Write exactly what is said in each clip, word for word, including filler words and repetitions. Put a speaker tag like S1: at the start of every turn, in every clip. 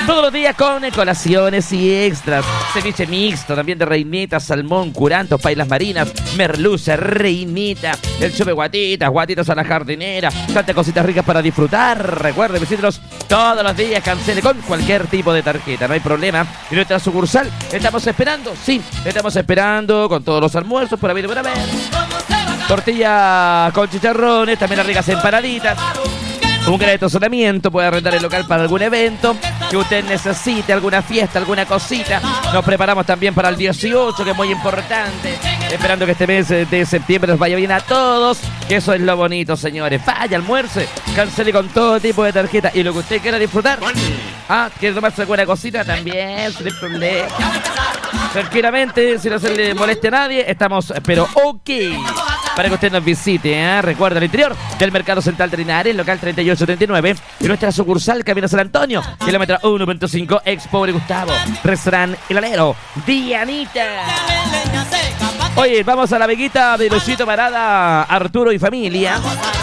S1: Todos los días con colaciones y extras. Ceviche mixto, también de reineta, salmón, curantos, pailas marinas, merluza, reinita, el chupe guatitas, guatitas a la jardinera, tantas cositas ricas para disfrutar. Recuerde, visítenos todos los días, cancele con cualquier tipo de tarjeta, no hay problema. En nuestra sucursal estamos esperando, sí, estamos esperando con todos los almuerzos por haber y por haber. Tortilla con chicharrones, también las ricas empanaditas. Un gran estacionamiento, puede arrendar el local para algún evento que usted necesite, alguna fiesta, alguna cosita. Nos preparamos también para el dieciocho, que es muy importante. Esperando que este mes de septiembre nos vaya bien a todos, que eso es lo bonito, señores. Vaya, almuerce, cancele con todo tipo de tarjeta y lo que usted quiera disfrutar. Ah, ¿quiere tomarse alguna cosita? También, sin problema. Tranquilamente, sin hacerle moleste a nadie, estamos, pero ok, para que usted nos visite, ¿eh? Recuerda, el interior del Mercado Central de Linares, local treinta y ocho treinta y nueve, y nuestra sucursal Camino San Antonio, kilómetro uno punto cinco, Expo de Gustavo, restaurante El Alero, Dianita. Oye, vamos a la veguita de Luisito Parada, Arturo y familia.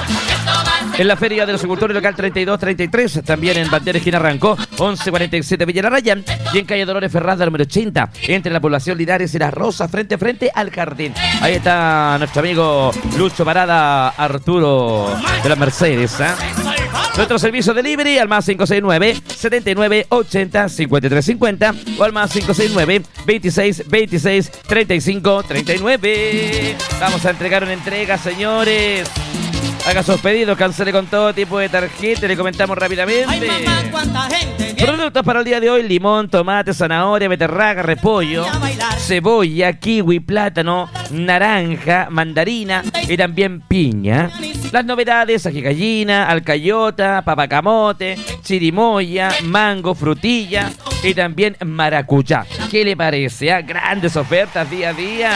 S1: En la Feria de los Agricultores, local treinta y dos treinta y tres, también en Bandera Esquina Ranco, once cuarenta y siete Villa La Rayán, y en calle Dolores Ferraz, número ochenta, entre la población Linares y Las Rosas, frente a frente al jardín. Ahí está nuestro amigo Lucho Parada, Arturo de las Mercedes, ¿eh? Nuestro servicio delivery al más cinco seis nueve, setenta y nueve ochenta, cincuenta y tres cincuenta o al más cinco seis nueve, veintiséis veintiséis, treinta y cinco treinta y nueve. Vamos a entregar una entrega, señores. Haga sus pedidos, cancele con todo tipo de tarjeta, le comentamos rápidamente. Ay, mamá, ¿cuánta gente viene? Productos para el día de hoy: limón, tomate, zanahoria, beterraga, repollo, cebolla, kiwi, plátano, naranja, mandarina y también piña. Las novedades: ají gallina, alcayota, papacamote, chirimoya, mango, frutilla y también maracuyá. ¿Qué le parece? ¿Eh? Grandes ofertas día a día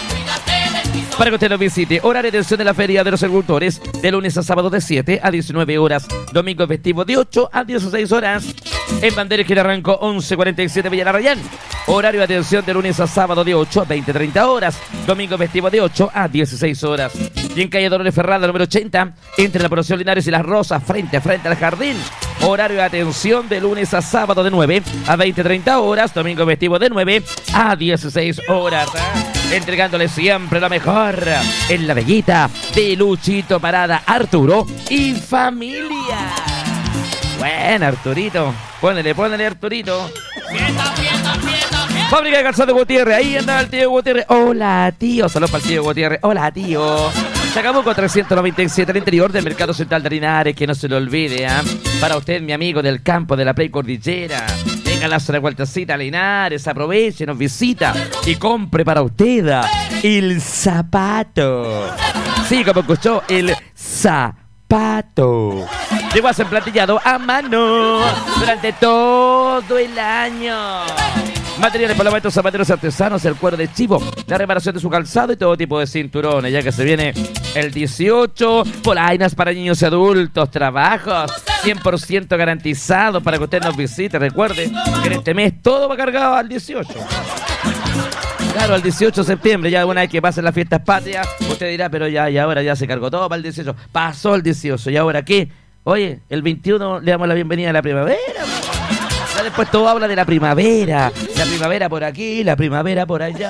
S1: para que usted nos visite. Horario de atención de la Feria de los Agricultores, de lunes a sábado de siete a diecinueve horas. Domingo festivo de ocho a dieciséis horas. En Bandera Esquina Ranco, once cuarenta y siete Villa La Rayán. Horario de atención de lunes a sábado de ocho a veinte treinta horas. Domingo festivo de ocho a dieciséis horas. Y en calle Dolores Ferrada, número ochenta, entre la población Linares y Las Rosas, frente a frente al jardín. Horario de atención de lunes a sábado de nueve a veinte treinta horas. Domingo festivo de nueve a dieciséis horas. Entregándole siempre lo mejor en la veguita de Luchito Parada, Arturo y familia. Bueno, Arturito, ponele, ponele, Arturito. Fiesta, fiesta, fiesta, fiesta. Fábrica de Calzado Gutiérrez, ahí anda el tío Gutiérrez. Hola, tío, saludos para el tío Gutiérrez. Hola, tío. Chacabuco trescientos noventa y siete, al interior del Mercado Central de Linares, que no se lo olvide, ¿eh? Para usted, mi amigo del campo de la Precordillera. Venga, a la vueltacita a Linares, aproveche, nos visita y compre para usted el zapato. Sí, como escuchó, el zapato. Llegó a ser plantillado a mano durante todo el año. Materiales para los zapateros artesanos, el cuero de chivo, la reparación de su calzado y todo tipo de cinturones, ya que se viene el dieciocho, polainas para niños y adultos, trabajos cien por ciento garantizados para que usted nos visite. Recuerde que en este mes todo va cargado al dieciocho. Claro, al dieciocho de septiembre, ya una vez que pasen las fiestas patrias, usted dirá, pero ya, y ahora ya se cargó todo para el dieciocho. Pasó el dieciocho, ¿y ahora qué? Oye, el veintiuno le damos la bienvenida a la primavera. Ya después todo habla de la primavera. La primavera por aquí, la primavera por allá.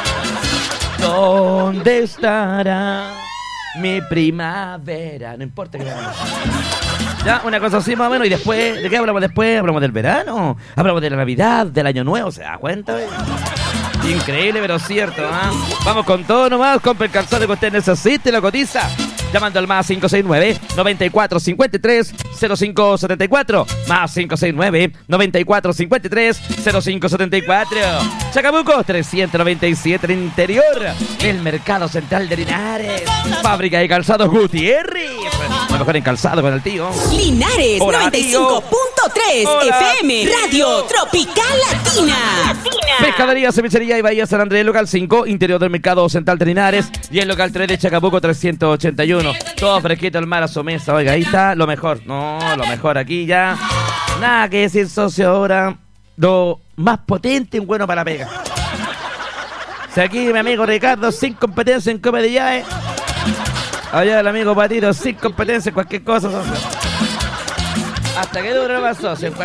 S1: ¿Dónde estará mi primavera? No importa que hagamos. Ya, una cosa así más o menos. Y después, ¿de qué hablamos después? Hablamos del verano, hablamos de la Navidad, del Año Nuevo. ¿Se da cuenta? ¿Eh? Increíble, pero cierto, ¿eh? Vamos con todo nomás. Compre el calzado que usted necesite, lo cotiza llamando al más cinco seis nueve, noventa y cuatro cincuenta y tres, cero cinco setenta y cuatro. Más cinco seis nueve, noventa y cuatro cincuenta y tres, cero cinco setenta y cuatro. Chacabuco trescientos noventa y siete, el interior. El Mercado Central de Linares. Fábrica de Calzados Gutiérrez. Lo mejor en calzado con el tío.
S2: Linares. Hola, noventa y cinco punto tres F M. Radio Tropical Latina.
S1: Pescadería, cevichería y Bahía San Andrés, local cinco, interior del Mercado Central de Linares. Y el local tres de Chacabuco trescientos ochenta y uno. Todo fresquito, el mar a su mesa. Oiga, ahí está lo mejor. No, lo mejor aquí ya. Nada que decir, socio, ahora. Lo más potente y bueno para la pega. Si aquí mi amigo Ricardo, sin competencia en comedia, ¿eh? Allá el amigo Patito, sin competencia en cualquier cosa, socio. Hasta que dure más, socio.